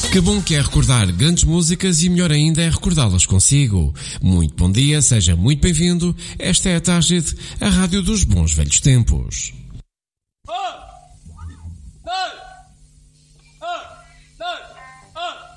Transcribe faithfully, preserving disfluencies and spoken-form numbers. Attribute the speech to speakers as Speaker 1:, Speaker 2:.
Speaker 1: Que bom que é recordar grandes músicas e melhor ainda é recordá-las consigo. Muito bom dia, seja muito bem-vindo. Esta é a Target, a rádio dos bons velhos tempos.